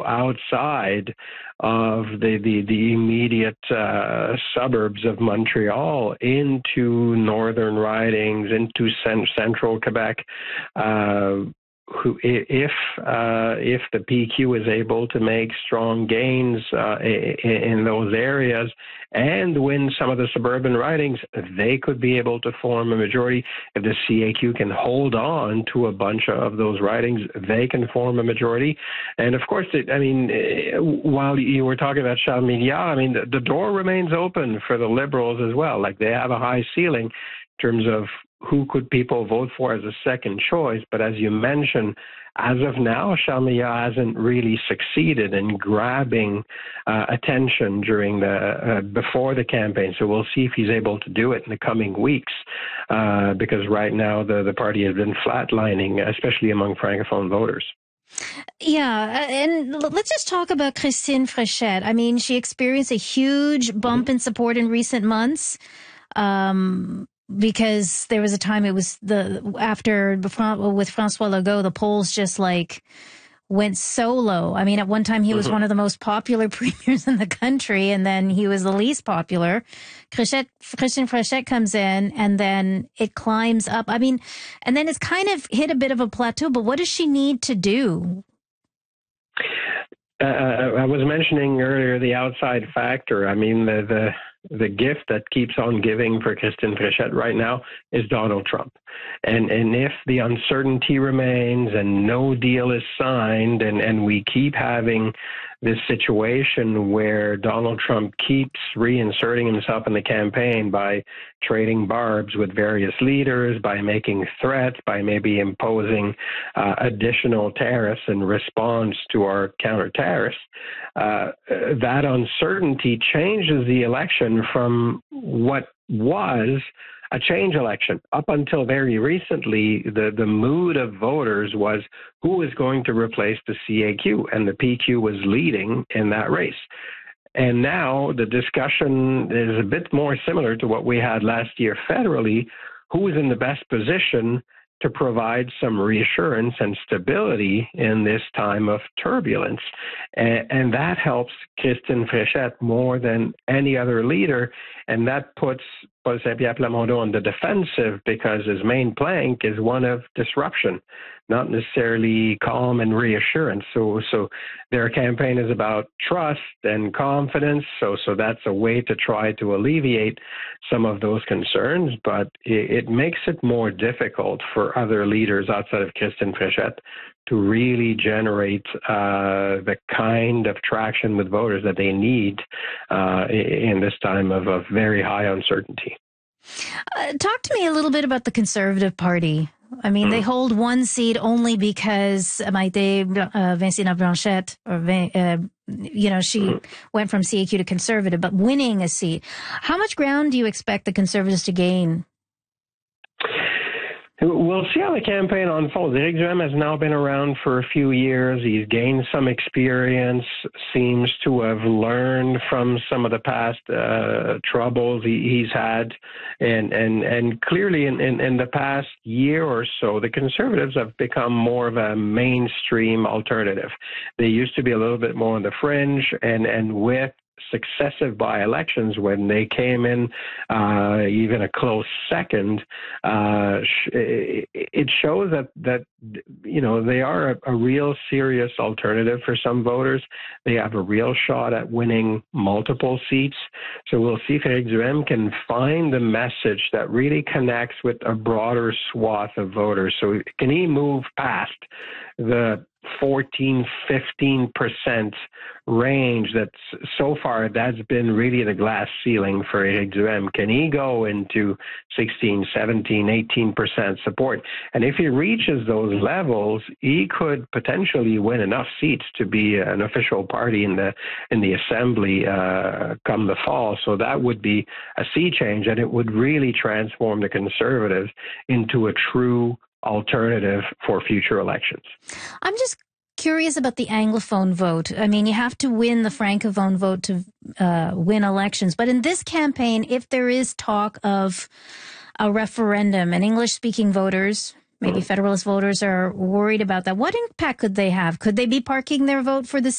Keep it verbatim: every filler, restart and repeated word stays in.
outside of the, the, the immediate uh, suburbs of Montreal into northern ridings, into cent- central Quebec. Uh, who, if uh, if the P Q is able to make strong gains uh, in, in those areas and win some of the suburban ridings, they could be able to form a majority. If the C A Q can hold on to a bunch of those ridings, they can form a majority. And of course, it, I mean, while you were talking about Charles Milliard, I mean, the, the door remains open for the Liberals as well. Like, they have a high ceiling in terms of who could people vote for as a second choice. But as you mentioned, as of now, Charles Milliard hasn't really succeeded in grabbing uh, attention during the uh, before the campaign. So we'll see if he's able to do it in the coming weeks, uh, because right now the, the party has been flatlining, especially among Francophone voters. Yeah, and let's just talk about Christine Fréchette. I mean, she experienced a huge bump in support in recent months. Um, because there was a time it was the after with François Legault, the polls just like went so low. I mean, at one time he was mm-hmm. one of the most popular premiers in the country, and then he was the least popular. Christine Fréchette comes in, and then it climbs up. I mean, and then it's kind of hit a bit of a plateau. But what does she need to do? Uh, I was mentioning earlier the outside factor. I mean, the the. The gift that keeps on giving for Christine Fréchette right now is Donald Trump. And and if the uncertainty remains and no deal is signed, and, and we keep having this situation where Donald Trump keeps reinserting himself in the campaign by trading barbs with various leaders, by making threats, by maybe imposing uh, additional tariffs in response to our counter tariffs, uh, that uncertainty changes the election from what was a change election. Up until very recently, the, the mood of voters was who is going to replace the C A Q, and the P Q was leading in that race. And now the discussion is a bit more similar to what we had last year federally. Who is in the best position to provide some reassurance and stability in this time of turbulence? And, and that helps Christine Fréchette more than any other leader. And that puts Paul Saint-Pierre Plamondon on the defensive, because his main plank is one of disruption, not necessarily calm and reassurance. So, so their campaign is about trust and confidence. So, so that's a way to try to alleviate some of those concerns. But it, it makes it more difficult for other leaders outside of Christine Fréchette to really generate uh, the kind of traction with voters that they need uh, in this time of, of very high uncertainty. Uh, talk to me a little bit about the Conservative Party. I mean, mm. they hold one seat only because Maïté uh, Vincina Blanchette, or uh, you know, she mm. went from C A Q to Conservative, but winning a seat. How much ground do you expect the Conservatives to gain? We'll see how the campaign unfolds. Éric Duhaime has now been around for a few years. He's gained some experience, seems to have learned from some of the past uh, troubles he, he's had. And and, and clearly in, in, in the past year or so, the Conservatives have become more of a mainstream alternative. They used to be a little bit more on the fringe, and, and with successive by-elections, when they came in uh, even a close second, uh, it shows that, that you know, they are a, a real serious alternative for some voters. They have a real shot at winning multiple seats. So we'll see if Éric Duhaime can find the message that really connects with a broader swath of voters. So can he move past the fourteen, fifteen percent range that's so far that's been really the glass ceiling for Éric Duhaime? Can he go into sixteen, seventeen, eighteen percent support? And if he reaches those levels, he could potentially win enough seats to be an official party in the in the assembly uh, come the fall. So that would be a sea change, and it would really transform the Conservatives into a true alternative for future elections. I'm just curious about the Anglophone vote. I mean, you have to win the Francophone vote to uh, win elections. But in this campaign, if there is talk of a referendum and English-speaking voters, maybe Federalist voters, are worried about that, what impact could they have? Could they be parking their vote for the